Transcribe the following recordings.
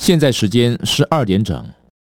现在时间12点整。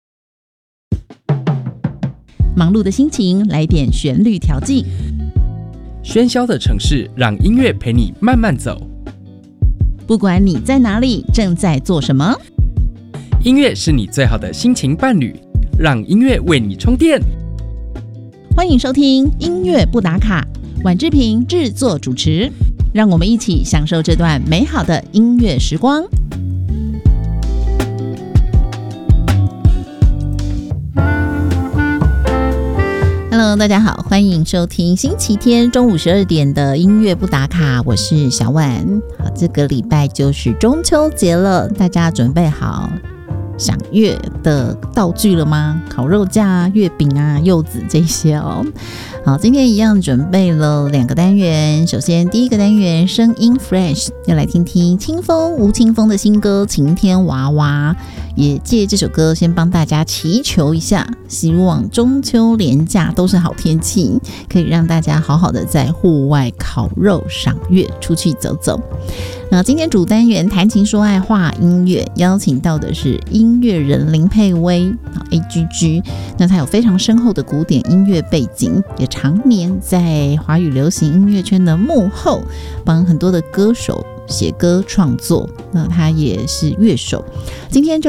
忙碌的心情来点旋律调剂， 喧嚣的城市让音乐陪你慢慢走。 不管你在哪里，正在做什么， 音乐是你最好的心情伴侣，让音乐为你充电。 欢迎收听音乐不打卡，婉志平制作主持，让我们一起享受这段美好的音乐时光。Hello， 大家好，欢迎收听星期天中午12点的音乐不打卡，我是小婉。好，这个礼拜就是中秋节了，大家准备好赏月的道具了吗？烤肉架、月饼啊、柚子这些哦。好，今天一样准备了2个单元。首先第一个单元声音 Fresh， 要来听听清风吴青峰的新歌《晴天娃娃》，也借这首歌先帮大家祈求一下，希望中秋连假都是好天气，可以让大家好好的在户外烤肉赏月，出去走走。那今天主单元谈情说爱话音乐，邀请到的是音乐人林佩薇 AGG， 那他有非常深厚的古典音乐背景，也常年在华语流行音乐圈的幕后帮很多的歌手写歌创作，那他也是乐手。今天就